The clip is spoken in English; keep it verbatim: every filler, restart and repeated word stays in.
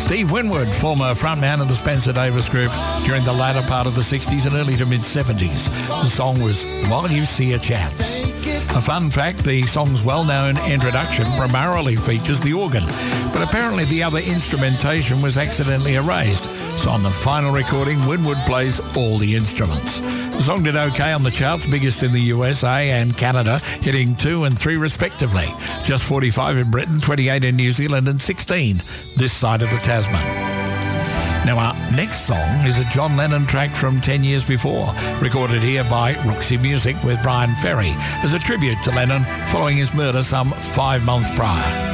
Steve Winwood, former frontman of the Spencer Davis Group during the latter part of the sixties and early to mid-seventies. The song was While You See a Chance. A fun fact, the song's well-known introduction primarily features the organ, but apparently the other instrumentation was accidentally erased. So on the final recording, Winwood plays all the instruments. The song did okay on the charts, biggest in the U S A and Canada, hitting two and three respectively. Just forty-five in Britain, twenty-eight in New Zealand and sixteen this side of the Tasman. Now our next song is a John Lennon track from ten years before, recorded here by Roxy Music with Brian Ferry as a tribute to Lennon following his murder some five months prior.